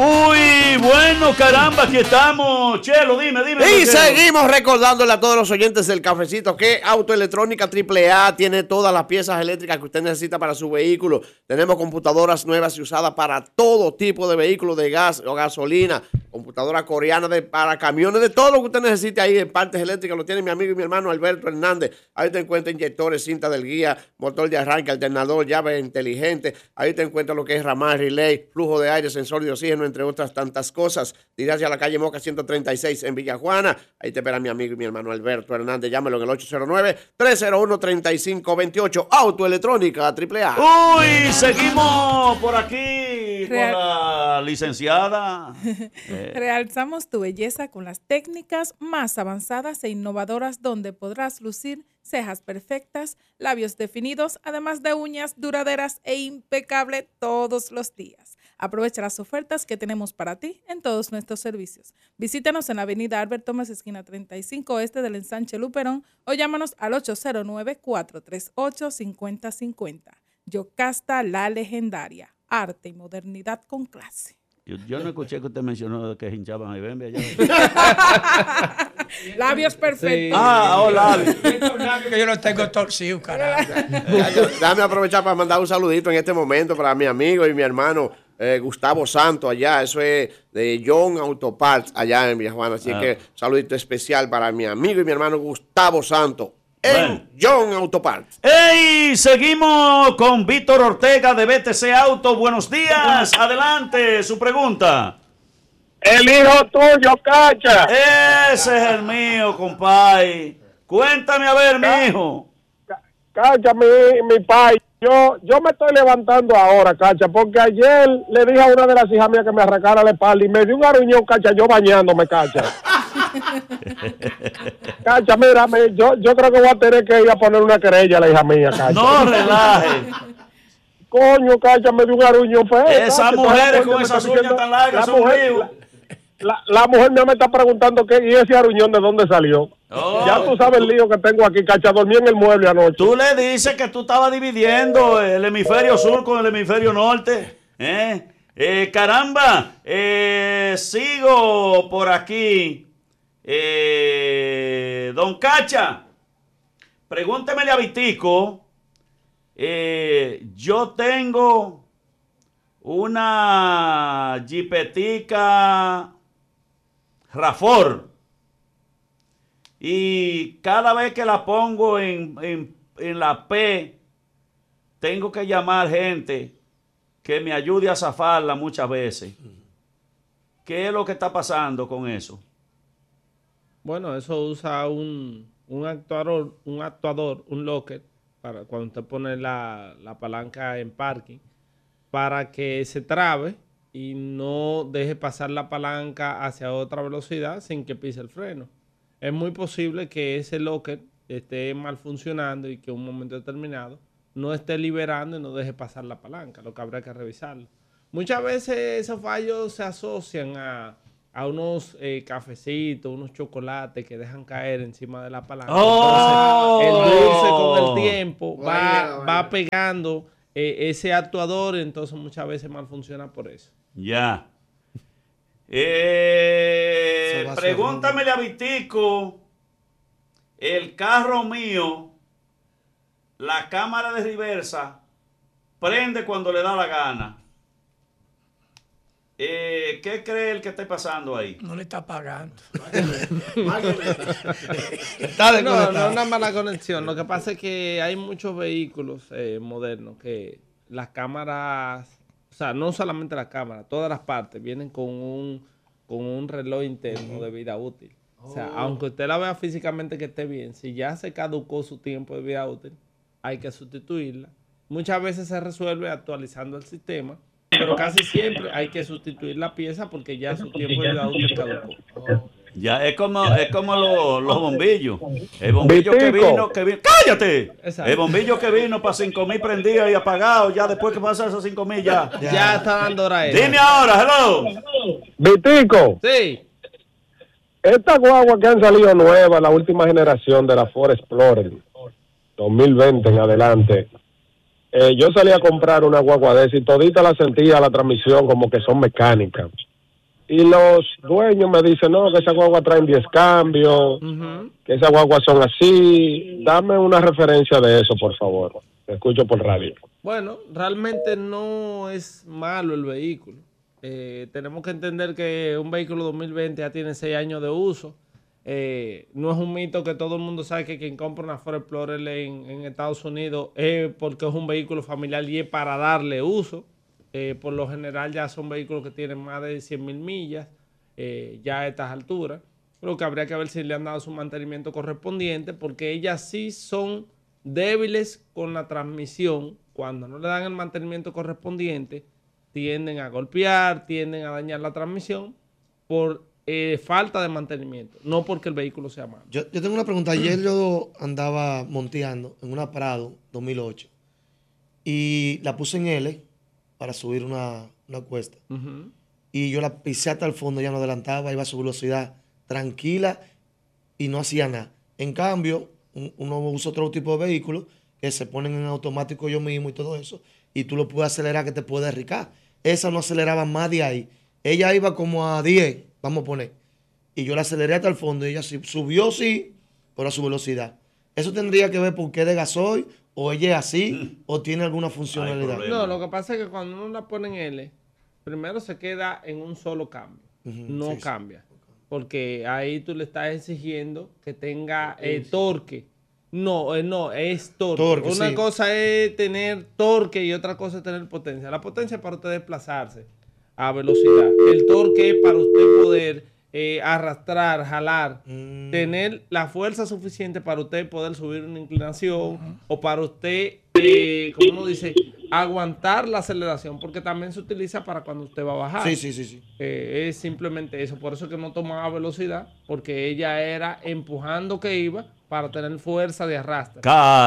Uy, bueno, caramba, aquí estamos. Chelo, dime. Y seguimos recordándole a todos los oyentes del cafecito que Autoelectrónica AAA tiene todas las piezas eléctricas que usted necesita para su vehículo. Tenemos computadoras nuevas y usadas para todo tipo de vehículos de gas o gasolina. Computadora coreana para camiones, de todo lo que usted necesite ahí en partes eléctricas. Lo tiene mi amigo y mi hermano Alberto Hernández. Ahí te encuentra inyectores, cinta del guía, motor de arranque, alternador, llave inteligente. Ahí te encuentra lo que es ramal, relay, flujo de aire, sensor de oxígeno, entre otras tantas cosas. Dirás hacia la calle Moca 136 en Villajuana. Ahí te espera mi amigo y mi hermano Alberto Hernández. Llámelo en el 809-301-3528. Autoelectrónica AAA. Uy, seguimos por aquí con la licenciada. Realzamos tu belleza con las técnicas más avanzadas e innovadoras donde podrás lucir cejas perfectas, labios definidos, además de uñas duraderas e impecables todos los días. Aprovecha las ofertas que tenemos para ti en todos nuestros servicios. Visítanos en la avenida Albert Thomas, esquina 35 Este del Ensanche Luperón, o llámanos al 809-438-5050. Yocasta la legendaria, arte y modernidad con clase. Yo no escuché que usted mencionó que hinchaban a Ibembe allá. Labios perfectos. Sí. Labios. Que yo no tengo torcido, carajo. Déjame aprovechar para mandar un saludito en este momento para mi amigo y mi hermano Gustavo Santos allá. Eso es de John Autoparts allá en Villajuana. Así que saludito especial para mi amigo y mi hermano Gustavo Santos. En John Autoparts. ¡Ey! Seguimos con Víctor Ortega de BTC Auto. Buenos días. Adelante, su pregunta. El hijo tuyo, Cacha. Ese es el mío, compadre. Cuéntame a ver, mi hijo. Cacha, mi pai. Yo me estoy levantando ahora, Cacha, porque ayer le dije a una de las hijas mías que me arrancara la espalda y me dio un aruñón, Cacha, yo bañándome, Cacha. Cacha, mira, yo creo que voy a tener que ir a poner una querella a la hija mía, Cacha. No relaje. Coño, Cacha, me dio un aruñón. Esas mujeres con esas uñas tan largas son míos. La mujer mía me está preguntando ¿y ese aruñón de dónde salió? Ya tú sabes el lío que tengo aquí, Cacha, dormí en el mueble anoche. Tú le dices que tú estabas dividiendo el hemisferio sur con el hemisferio norte. Caramba, sigo por aquí. Don Cacha, pregúntemele a Vitico. Yo tengo una jipetica Rafor y cada vez que la pongo en la P tengo que llamar gente que me ayude a zafarla muchas veces. ¿Qué es lo que está pasando con eso? Bueno, eso usa un actuador, un locker, para cuando usted pone la palanca en parking, para que se trabe y no deje pasar la palanca hacia otra velocidad sin que pise el freno. Es muy posible que ese locker esté mal funcionando y que en un momento determinado no esté liberando y no deje pasar la palanca, lo que habrá que revisarlo. Muchas veces esos fallos se asocian a unos cafecitos, unos chocolates que dejan caer encima de la palanca. Entonces, el dulce con el tiempo va pegando ese actuador, entonces muchas veces mal funciona por eso. Ya. Pregúntamele a Vitico, el carro mío, la cámara de reversa, prende cuando le da la gana. ¿Qué cree el que esté pasando ahí? No le está pagando. No, no es una mala conexión. Lo que pasa es que hay muchos vehículos modernos que las cámaras, o sea, no solamente las cámaras, todas las partes vienen con un reloj interno de vida útil. O sea, aunque usted la vea físicamente que esté bien, si ya se caducó su tiempo de vida útil, hay que sustituirla. Muchas veces se resuelve actualizando el sistema, pero casi siempre hay que sustituir la pieza porque ya su tiempo de vida útil caducó. Ya es como los bombillos. El bombillo que vino, ¡cállate! Exacto. El bombillo que vino para 5,000 prendido y apagado, ya después que pasa esos 5,000 ya está dando hora eso. Dime ahora, hello. Vitico. Sí. Estas guaguas que han salido nuevas, la última generación de la Ford Explorer 2020 en adelante, yo salí a comprar una guagua de esa y todita la sentía la transmisión como que son mecánicas. y los dueños me dicen, no, que esas guaguas traen 10 cambios, que esas guaguas son así. Dame una referencia de eso, por favor. Te escucho por radio. Bueno, realmente no es malo el vehículo. Tenemos que entender que un vehículo 2020 ya tiene 6 años de uso. No es un mito que todo el mundo sabe que quien compra una Ford Explorer en Estados Unidos es porque es un vehículo familiar y es para darle uso. Por lo general ya son vehículos que tienen más de 100,000 millas ya a estas alturas. Creo que habría que ver si le han dado su mantenimiento correspondiente, porque ellas sí son débiles con la transmisión. Cuando no le dan el mantenimiento correspondiente, tienden a golpear, tienden a dañar la transmisión por falta de mantenimiento, no porque el vehículo sea malo. Yo tengo una pregunta. Ayer yo andaba monteando en una Prado 2008 y la puse en L para subir una cuesta. Y yo la pisé hasta el fondo, ya no adelantaba, iba a su velocidad tranquila y no hacía nada. En cambio, uno usa otro tipo de vehículos que se ponen en automático yo mismo y todo eso, y tú lo puedes acelerar que te puede derricar. Esa no aceleraba más de ahí. Ella iba como a 10, vamos a poner, y yo la aceleré hasta el fondo y ella subió, sí, pero a su velocidad. Eso tendría que ver por qué de gasoil, o ella es así, o tiene alguna funcionalidad. No, lo que pasa es que cuando uno la pone en L, primero se queda en un solo cambio, no cambia. Porque ahí tú le estás exigiendo que tenga torque. No, es torque. Una cosa es tener torque y otra cosa es tener potencia. La potencia es para usted desplazarse a velocidad. El torque es para usted poder arrastrar, jalar, tener la fuerza suficiente para usted poder subir una inclinación o para usted, como uno dice, aguantar la aceleración, porque también se utiliza para cuando usted va a bajar. Sí. Es simplemente eso. Por eso que no tomaba velocidad, porque ella era empujando que iba para tener fuerza de arrastre.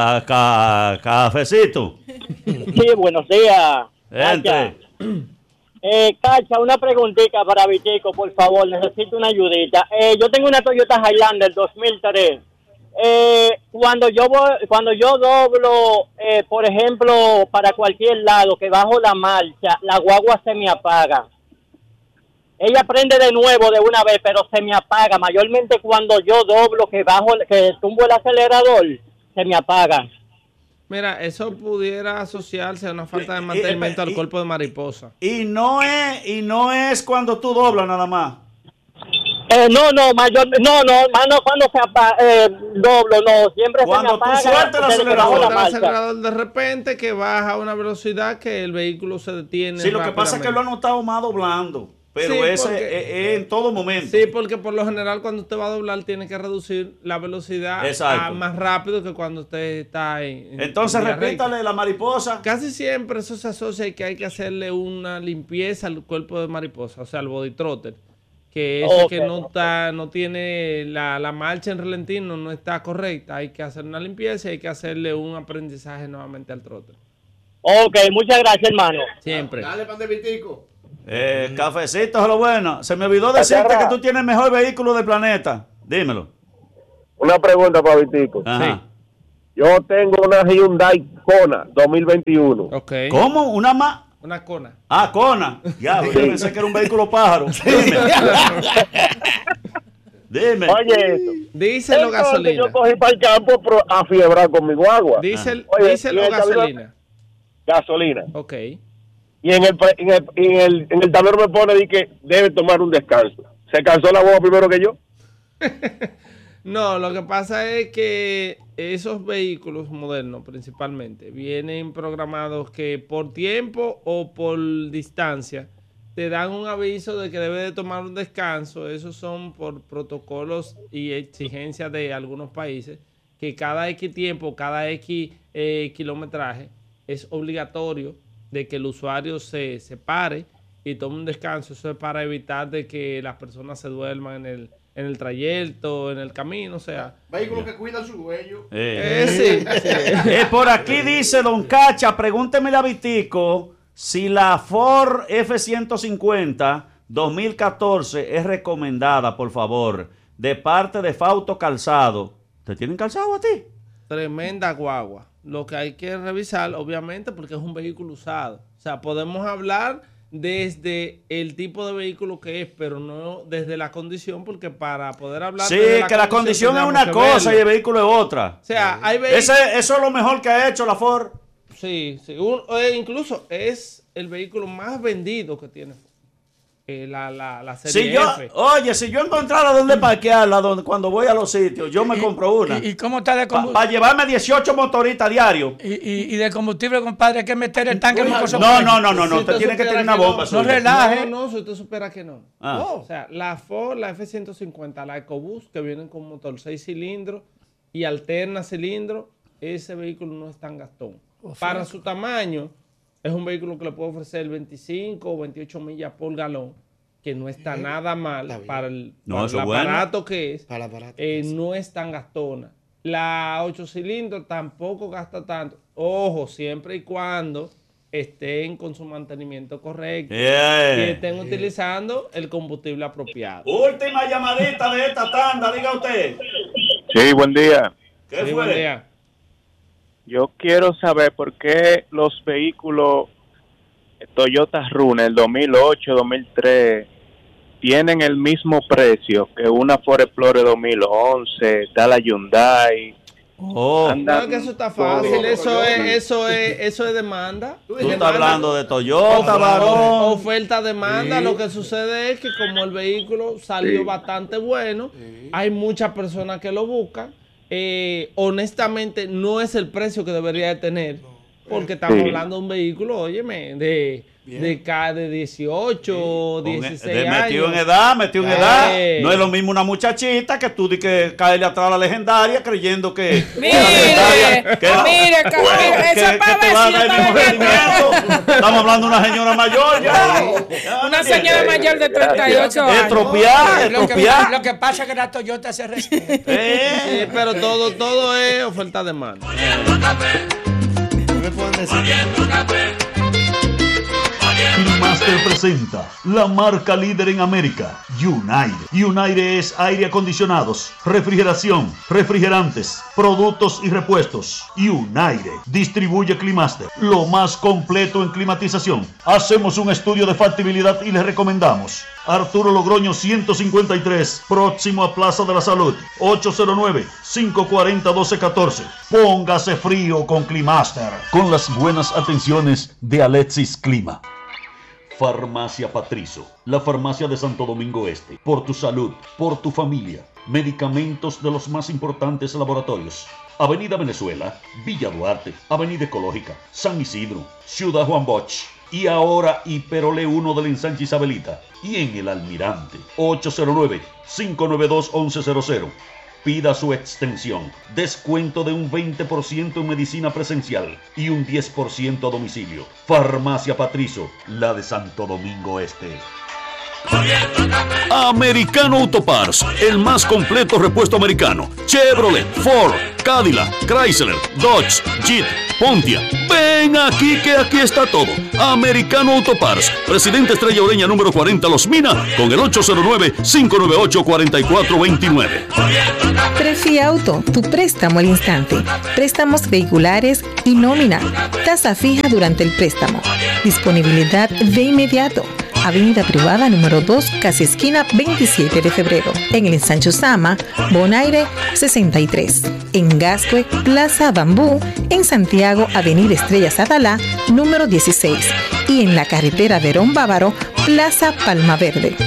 Cafecito. Sí, buenos días. Entre. Cacha, una preguntita para Vitico, por favor, necesito una ayudita. Yo tengo una Toyota Highlander 2003. Cuando yo doblo, por ejemplo, para cualquier lado, que bajo la marcha, la guagua se me apaga. Ella prende de nuevo de una vez, pero se me apaga. Mayormente cuando yo doblo, que tumbo el acelerador, se me apaga. Mira, eso pudiera asociarse a una falta de mantenimiento al cuerpo de mariposa. Y no es cuando tú doblas nada más. Cuando se doblo, no, siempre cuando se me apaga. Tú sueltas el acelerador de repente, que baja a una velocidad que el vehículo se detiene. Sí, lo que pasa es que lo han notado más doblando. Pero sí, es en todo momento. Sí, porque por lo general cuando usted va a doblar tiene que reducir la velocidad más rápido que cuando usted está Entonces repítale la mariposa. Casi siempre eso se asocia y que hay que hacerle una limpieza al cuerpo de mariposa, o sea, al body throttle. Que ese que no tiene la marcha en relentino, no está correcta. Hay que hacer una limpieza y hay que hacerle un aprendizaje nuevamente al throttle. Ok, muchas gracias, hermano. Siempre. Dale, pan de Vitico. Cafecito es lo bueno. Se me olvidó decirte que tú tienes el mejor vehículo del planeta. Dímelo. Una pregunta para Vitico. Ajá. Sí. Yo tengo una Hyundai Kona 2021. Okay. ¿Cómo? ¿Una Kona. Ah, Kona. Ya, yo pensé que era un vehículo pájaro. Dime. Oye, eso. Díselo gasolina. Yo cogí para el campo a fiebrar con mi guagua. Díselo Oye, gasolina. Gasolina. Ok. Y en el tablero me pone que debe tomar un descanso. ¿Se cansó la guagua primero que yo? No, lo que pasa es que esos vehículos modernos principalmente vienen programados que por tiempo o por distancia te dan un aviso de que debe de tomar un descanso. Esos son por protocolos y exigencias de algunos países, que cada X tiempo, cada X kilometraje es obligatorio de que el usuario se pare y tome un descanso. Eso es para evitar de que las personas se duerman en el trayecto, en el camino, o sea. Vehículos que cuidan su dueño. Sí. Por aquí dice Don Cacha, pregúnteme a Vitico si la Ford F-150 2014 es recomendada, por favor, de parte de Fausto Calzado. ¿Te tienen calzado a ti? Tremenda guagua. Lo que hay que revisar, obviamente, porque es un vehículo usado. O sea, podemos hablar desde el tipo de vehículo que es, pero no desde la condición, porque para poder hablar Sí, de que la condición es una cosa y el vehículo es otra. O sea, hay vehículos... Eso es lo mejor que ha hecho la Ford. Sí, sí. Incluso es el vehículo más vendido que tiene Ford. La serie F. Oye, si yo encontrara dónde parquearla cuando voy a los sitios, yo me compro una. ¿Y cómo está de combustible? Para llevarme 18 motoristas diarios. Y de combustible, compadre, hay que meter el tanque. No, te tiene que tener una bomba. No relaje. No, si usted supera que no. O sea, la Ford, la F-150, la EcoBoost, que vienen con motor 6 cilindros y alterna cilindro, ese vehículo no es tan gastón. Para su tamaño, es un vehículo que le puede ofrecer 25 o 28 millas por galón, que no está nada mal para el aparato que es. Para el aparato no es tan gastona. La 8 cilindros tampoco gasta tanto. Ojo, siempre y cuando estén con su mantenimiento correcto y estén utilizando el combustible apropiado. Última llamadita de esta tanda, diga usted. Sí, buen día. ¿Qué fue? Buen día. Yo quiero saber por qué los vehículos Toyota Runner 2008, 2003 tienen el mismo precio que una Ford Explorer 2011, está la Hyundai. No, que eso está fácil, eso es demanda. Tú estás hablando de Toyota, varón. Oferta, demanda. Lo que sucede es que como el vehículo salió bastante bueno, hay muchas personas que lo buscan. Honestamente no es el precio que debería de tener, porque estamos hablando de un vehículo, óyeme, de 18, 16 años. Metió en edad. No es lo mismo una muchachita que tú di que caerle atrás a la legendaria creyendo que mire, te va a dar el mismo rendimiento. Estamos hablando de una señora mayor ya. Una señora mayor de 38 años. Estropear. Lo que pasa es que la Toyota se respeta. Sí, pero todo es oferta-demanda. ¿Me pueden decir? Climaster presenta la marca líder en América, United. United es aire acondicionados, refrigeración, refrigerantes, productos y repuestos. United distribuye Climaster, lo más completo en climatización. Hacemos un estudio de factibilidad y le recomendamos. Arturo Logroño 153, próximo a Plaza de la Salud, 809-540-1214. Póngase frío con Climaster. Con las buenas atenciones de Alexis Clima. Farmacia Patricio, la farmacia de Santo Domingo Este. Por tu salud, por tu familia. Medicamentos de los más importantes laboratorios. Avenida Venezuela, Villa Duarte, Avenida Ecológica, San Isidro, Ciudad Juan Bosch. Y ahora Hiperole 1 del Ensanche Isabelita. Y en el Almirante, 809-592-1100. Pida su extensión. Descuento de un 20% en medicina presencial y un 10% a domicilio. Farmacia Patricio, la de Santo Domingo Este. Americano Auto Parts, el más completo repuesto americano. Chevrolet, Ford, Cadillac, Chrysler, Dodge, Jeep, Pontiac. Ven aquí que aquí está todo. Americano Auto Parts, Presidente Estrella Ureña número 40 Los Mina, con el 809-598-4429. Prefi Auto, tu préstamo al instante. Préstamos vehiculares y nómina. Tasa fija durante el préstamo. Disponibilidad de inmediato. Avenida Privada número 2, casi esquina 27 de febrero. En el Ensanche Sama, Bonaire 63. En Gascue, Plaza Bambú. En Santiago, Avenida Estrellas Adalá, número 16. Y en la carretera Verón Bávaro, Plaza Palma Verde.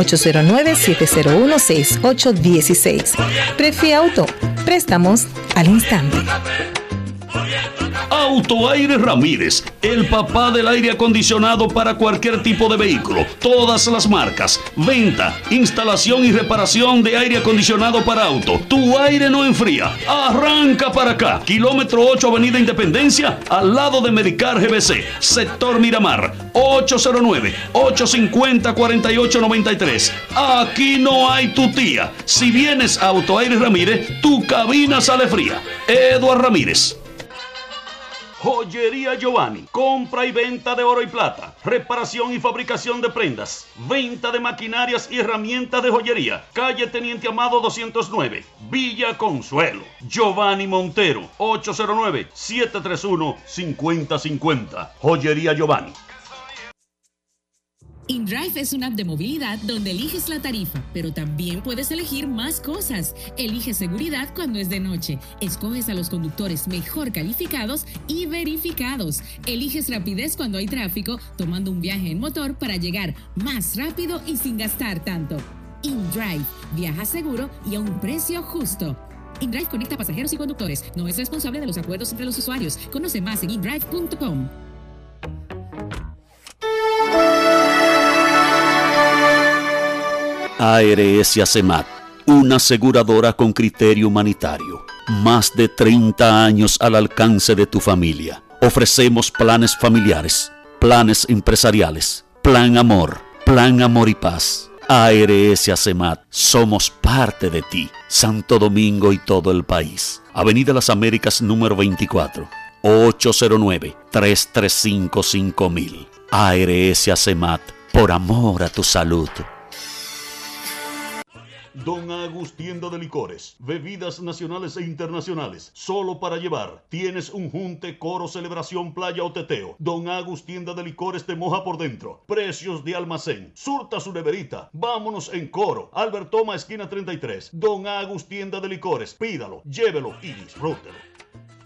809-701-6816. Prefi Auto, préstamos al instante. Autoaire Ramírez, el papá del aire acondicionado para cualquier tipo de vehículo, todas las marcas, venta, instalación y reparación de aire acondicionado para auto. Tu aire no enfría, arranca para acá, kilómetro 8 Avenida Independencia, al lado de Medicar GBC, sector Miramar, 809-850-4893. Aquí no hay tu tía. Si vienes a Autoaire Ramírez, tu cabina sale fría. Eduard Ramírez. Joyería Giovanni, compra y venta de oro y plata, reparación y fabricación de prendas, venta de maquinarias y herramientas de joyería, calle Teniente Amado 209, Villa Consuelo. Giovanni Montero, 809-731-5050. Joyería Giovanni. InDrive es una app de movilidad donde eliges la tarifa, pero también puedes elegir más cosas. Eliges seguridad cuando es de noche. Escoges a los conductores mejor calificados y verificados. Eliges rapidez cuando hay tráfico, tomando un viaje en motor para llegar más rápido y sin gastar tanto. InDrive. Viaja seguro y a un precio justo. InDrive conecta pasajeros y conductores. No es responsable de los acuerdos entre los usuarios. Conoce más en indrive.com. ARS Asemat, una aseguradora con criterio humanitario. Más de 30 años al alcance de tu familia. Ofrecemos planes familiares, planes empresariales, plan amor y paz. ARS Asemat, somos parte de ti. Santo Domingo y todo el país. Avenida Las Américas número 24, 809-335-5000. ARS Asemat, por amor a tu salud. Don Agus Tienda de Licores, bebidas nacionales e internacionales, solo para llevar. Tienes un junte, coro, celebración, playa o teteo. Don Agus Tienda de Licores te moja por dentro. Precios de almacén. Surta su neverita. Vámonos en coro. Albert Toma, esquina 33. Don Agus Tienda de Licores. Pídalo, llévelo y disfrútelo.